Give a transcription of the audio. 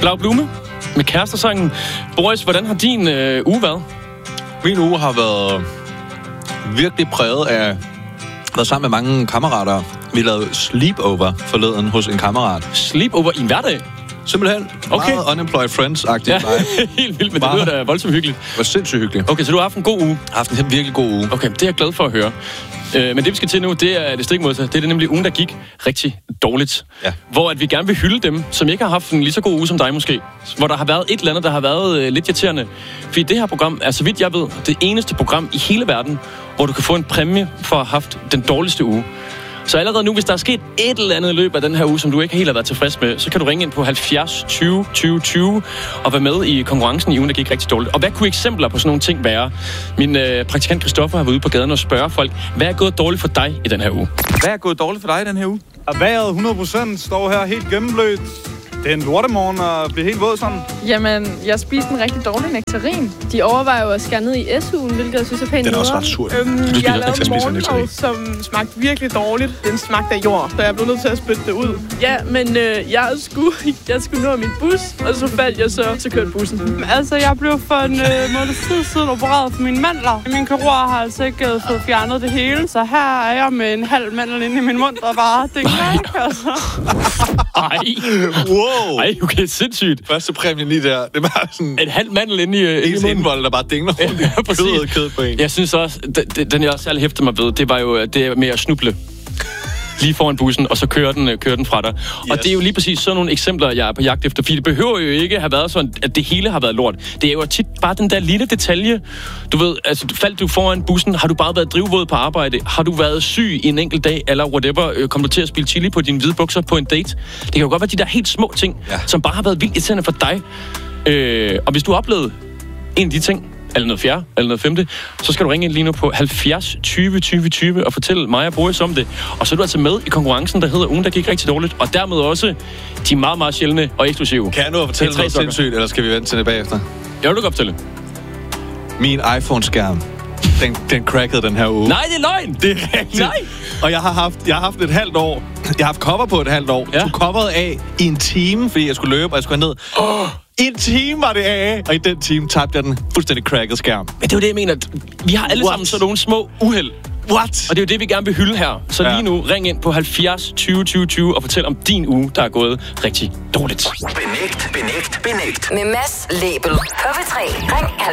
Blau Blume med Kærestesangen. Boris, hvordan har din uge været? Min uge har været virkelig præget af... været sammen med mange kammerater. Vi lavede sleepover forleden hos en kammerat. Sleepover i en hverdag? Simpelthen. Okay. Meget unemployed friends-agtigt. Ja, helt vildt, men det lyder da voldsomt hyggeligt. Det var sindssygt hyggeligt. Okay, så du har haft en god uge? Jeg har haft en virkelig god uge. Okay, det er jeg glad for at høre. Men det, vi skal til nu, det er det stik modsatte. Det er nemlig ugen, der gik rigtig dårligt. Ja. Hvor at vi gerne vil hylde dem, som ikke har haft en lige så god uge som dig måske. Hvor der har været et eller andet, der har været lidt irriterende. Fordi det her program er, så vidt jeg ved, det eneste program i hele verden, hvor du kan få en præmie for at have haft den dårligste uge. Så allerede nu, hvis der er sket et eller andet i løbet af den her uge, som du ikke helt har været tilfreds med, så kan du ringe ind på 70 20 20 20 og være med i konkurrencen i ugen, der gik rigtig dårligt. Og hvad kunne eksempler på sådan nogle ting være? Min praktikant Christoffer har været ude på gaden og spørge folk, hvad er gået dårligt for dig i den her uge? Hvad er gået dårligt for dig i den her uge? Og vejret 100% står her helt gennemblødt. Det er en lortemorgen og bliver helt våd sådan. Jamen, jeg spiste en rigtig dårlig nektarin. De overvejer jo at skære ned i SU'en, hvilket jeg synes er pænt. Den er også ret sur. Jeg lavede morgenmad, som smagte virkelig dårligt. Den smagte af jord, så jeg blev nødt til at spytte det ud. Ja, men jeg skulle nå min bus, og så faldt jeg så kørte bussen. Altså, jeg blev for en måneds tid siden opereret for mine mandler. Min kirurg har altså ikke fået fjernet det hele, så her er jeg med en halv mandel inde i min mund, der bare dingler, altså. Ej. Wow! Ej, okay, sindssygt. Første præmien lige der, det var sådan... En halv mandel inde i ens indvold, der bare dingler rundt i kød på en. Jeg synes også, den jeg også særlig hæftede mig ved, det var jo det med at snuble lige foran bussen, og så kører den fra dig. Yes. Og det er jo lige præcis sådan nogle eksempler, jeg er på jagt efter, fordi det behøver jo ikke have været sådan, at det hele har været lort. Det er jo tit bare den der lille detalje. Du ved, altså faldt du foran bussen, har du bare været drivvåd på arbejde, har du været syg i en enkelt dag, eller whatever, kom du til at spille chili på dine hvide bukser på en date. Det kan jo godt være de der helt små ting, som bare har været vildt irriterende for dig. Og hvis du har oplevet en af de ting, eller noget fjerde, eller noget femte, så skal du ringe ind lige nu på 70 20 20 20 og fortælle mig og Boris om det. Og så er du altså med i konkurrencen, der hedder ugen, der gik rigtig dårligt, og dermed også de meget, meget sjældne og eksklusive. Kan jeg nu at fortælle noget sindssygt, eller skal vi vente til det bagefter? Jeg vil du godt fortælle. Min iPhone-skærm, den crackede den her uge. Nej, det er løgn! Det er rigtigt. Nej! Og jeg har haft et halvt år. Jeg har haft cover på et halvt år. Ja. Tog coveret af i en time, fordi jeg skulle løbe, og jeg skulle ned. En time var det af, og i den time tabte jeg den fuldstændig cracket skærm. Men det er jo det, jeg mener. Vi har alle sammen sådan nogle små uheld. What? Og det er jo det, vi gerne vil hylde her. Så lige nu, ring ind på 70 20 20 20 og fortæl om din uge, der er gået rigtig dårligt. Benægt. Med Mads Lebel. På P3. Ring